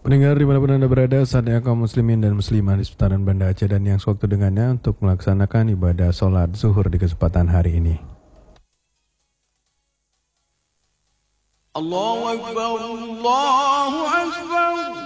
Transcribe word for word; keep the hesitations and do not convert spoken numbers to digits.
Pendengar dimanapun Anda berada, saatnya kaum muslimin dan muslimah di seputaran Banda Aceh dan yang sewaktu dengannya untuk melaksanakan ibadah sholat zuhur di kesempatan hari ini. Allahu Akbar, Allahu Akbar.